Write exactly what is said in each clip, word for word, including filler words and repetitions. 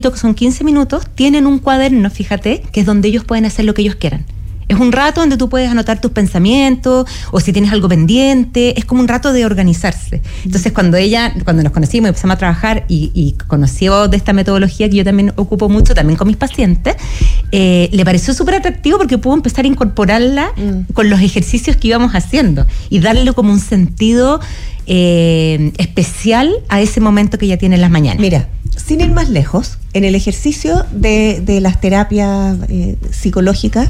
que son quince minutos, tienen un cuaderno, fíjate, que es donde ellos pueden hacer lo que ellos quieran. Es un rato donde tú puedes anotar tus pensamientos o si tienes algo pendiente, es como un rato de organizarse. Entonces cuando ella, cuando nos conocimos y empezamos a trabajar y, y conoció de esta metodología que yo también ocupo mucho, también con mis pacientes, eh, le pareció súper atractivo porque pudo empezar a incorporarla mm. con los ejercicios que íbamos haciendo y darle como un sentido eh, especial a ese momento que ella tiene en las mañanas. Mira, sin ir más lejos, en el ejercicio de, de las terapias eh, psicológicas,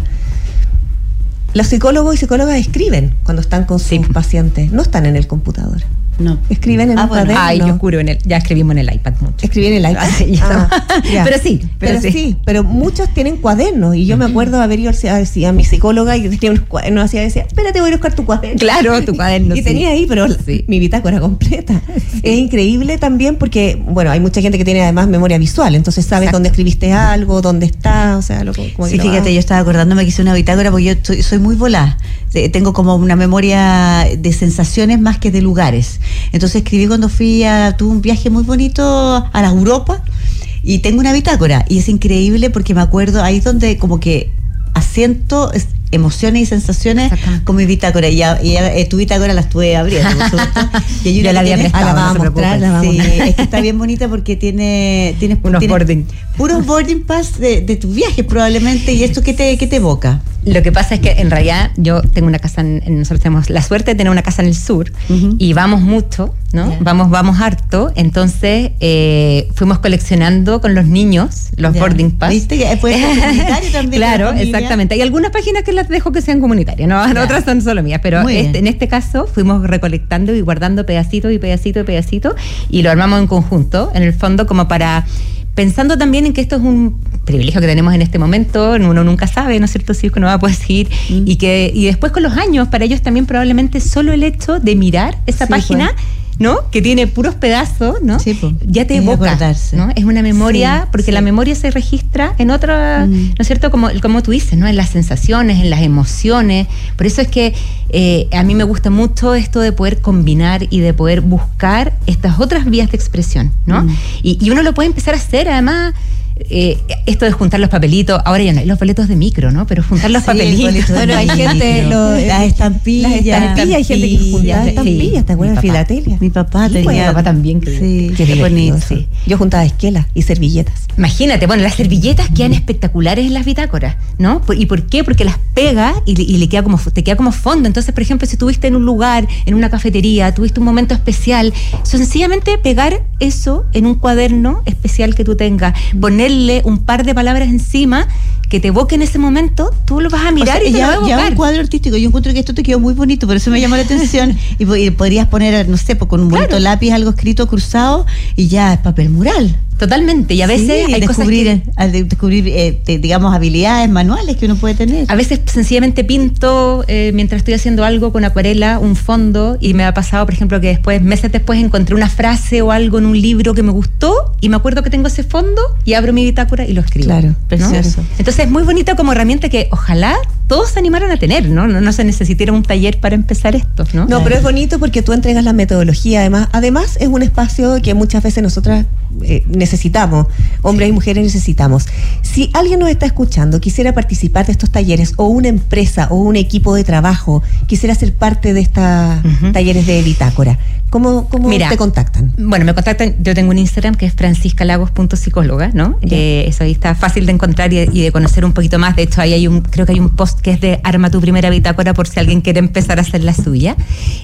los psicólogos y psicólogas escriben cuando están con sus sí. pacientes, no están en el computador. No. Escriben en ah, un bueno. cuaderno. Ay, yo juro, en el, ya escribimos en el iPad mucho. Escribí en el iPad. Ah, ah, pero sí, pero, pero sí. sí. Pero muchos tienen cuadernos. Y yo me acuerdo de haber ido a, a mi psicóloga y tenía unos cuadernos así, decía, espérate, voy a buscar tu cuaderno. Claro, tu cuaderno. y sí. tenía ahí, pero sí. mi bitácora completa. Sí. Es increíble también porque, bueno, hay mucha gente que tiene además memoria visual, entonces sabes Exacto. dónde escribiste algo, dónde está, o sea, lo como Sí, que fíjate, lo, yo estaba acordándome que hice una bitácora porque yo soy, soy muy volada. Tengo como una memoria de sensaciones más que de lugares. Entonces escribí cuando fui a, tuve un viaje muy bonito a la Europa y tengo una bitácora y es increíble porque me acuerdo, ahí es donde como que asiento emociones y sensaciones con mi bitácora y, ya, y ya, eh, tu bitácora la estuve abriendo, por supuesto. Y hay una ya la había prestado, ah, la no vamos se a mostrar, la sí, es que está bien bonita porque tiene, tiene unos tiene boarding puros boarding pass de, de tus viajes probablemente. ¿Y esto qué te, qué te evoca? Lo que pasa es que en realidad yo tengo una casa, en, en, nosotros tenemos la suerte de tener una casa en el sur uh-huh. y vamos mucho, ¿no? Yeah. Vamos, vamos harto, entonces eh, fuimos coleccionando con los niños los yeah. boarding pass. ¿Viste? Que puede ser comunitario también. Claro, exactamente. Hay algunas páginas que las dejo que sean comunitarias, ¿no? Yeah. Otras son solo mías, pero este, en este caso fuimos recolectando y guardando pedacitos y pedacitos y pedacitos y lo armamos en conjunto, en el fondo como para... Pensando también en que esto es un privilegio que tenemos en este momento, uno nunca sabe, ¿no es cierto?, si es que uno va a poder seguir, mm. y que y después con los años, para ellos también probablemente solo el hecho de mirar esa sí, página, pues. ¿no?, que tiene puros pedazos, ¿no?, sí, pues. ya te evoca, ¿no? Es una memoria, sí, porque sí. la memoria se registra en otra, mm. ¿no es cierto?, como, como tú dices, ¿no?, en las sensaciones, en las emociones. Por eso es que eh, a mí me gusta mucho esto de poder combinar y de poder buscar estas otras vías de expresión, ¿no? Mm. Y, y uno lo puede empezar a hacer, además... Eh, esto de juntar los papelitos, ahora ya no hay los boletos de micro, ¿no? Pero juntar los sí, papelitos. Bueno, hay gente, lo, las estampillas. Las estampillas, hay gente que juntaba estampillas, sí. ¿te acuerdas? En filatelia. Mi papá sí, tenía. Mi papá también. Que, sí, qué bonito. Sí. Yo juntaba esquelas y servilletas. Imagínate, bueno, las servilletas quedan espectaculares en las bitácoras, ¿no? ¿Y por qué? Porque las pegas y, y le queda como, te queda como fondo. Entonces, por ejemplo, si estuviste en un lugar, en una cafetería, tuviste un momento especial, sencillamente pegar eso en un cuaderno especial que tú tengas, ponerle un par de palabras encima que te evoquen ese momento, tú lo vas a mirar, o sea, y te ya, lo vas a evocar. Ya un cuadro artístico, yo encuentro que esto te quedó muy bonito, por eso me llamó la atención. y, y podrías poner, no sé, pues, con un bonito claro. lápiz, algo escrito cruzado, y ya es papel mural. Totalmente, y a veces sí, hay descubrir, cosas que... descubrir, eh, de, digamos, habilidades manuales que uno puede tener. A veces sencillamente pinto, eh, mientras estoy haciendo algo con acuarela, un fondo, y me ha pasado, por ejemplo, que después, meses después, encontré una frase o algo en un libro que me gustó, y me acuerdo que tengo ese fondo, y abro mi bitácora y lo escribo. Claro, precioso. ¿No? Entonces es muy bonita como herramienta que ojalá todos se animaran a tener, ¿no? No, no se necesitara un taller para empezar esto, ¿no? No, claro. Pero es bonito porque tú entregas la metodología, además, además es un espacio que muchas veces nosotras eh, necesitamos, hombres y mujeres necesitamos. Si alguien nos está escuchando, quisiera participar de estos talleres, o una empresa o un equipo de trabajo quisiera ser parte de estos uh-huh. talleres de bitácora, ¿cómo, cómo Mira, te contactan? Bueno, me contactan, yo tengo un Instagram que es francisca lagos punto psicóloga, ¿no? Eh, eso ahí está fácil de encontrar y, y de conocer un poquito más. De hecho, ahí hay un, creo que hay un post que es de arma tu primera bitácora por si alguien quiere empezar a hacer la suya.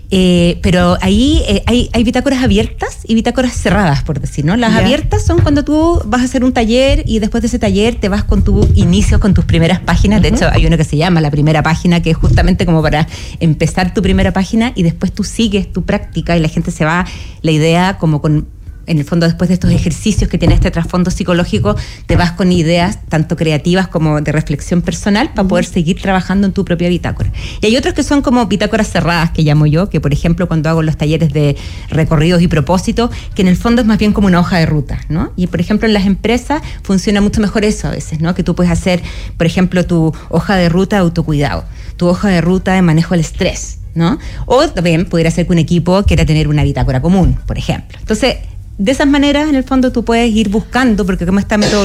Eh, pero ahí eh, hay, hay bitácoras abiertas y bitácoras cerradas, por decir, ¿no? Las yeah. abiertas son cuando tú vas a hacer un taller y después de ese taller te vas con tus inicios, con tus primeras páginas. Uh-huh. De hecho, hay uno que se llama la primera página, que es justamente como para empezar tu primera página y después tú sigues tu práctica y la gente se va, la idea como con... En el fondo, después de estos ejercicios que tiene este trasfondo psicológico, te vas con ideas tanto creativas como de reflexión personal para poder seguir trabajando en tu propia bitácora. Y hay otros que son como bitácoras cerradas, que llamo yo, que por ejemplo cuando hago los talleres de recorridos y propósitos, que en el fondo es más bien como una hoja de ruta, ¿no? Y por ejemplo en las empresas funciona mucho mejor eso a veces, ¿no? Que tú puedes hacer, por ejemplo, tu hoja de ruta de autocuidado, tu hoja de ruta de manejo del estrés, ¿no? O también pudiera ser que un equipo quiera tener una bitácora común, por ejemplo. Entonces, de esas maneras, en el fondo, tú puedes ir buscando, porque como esta metodología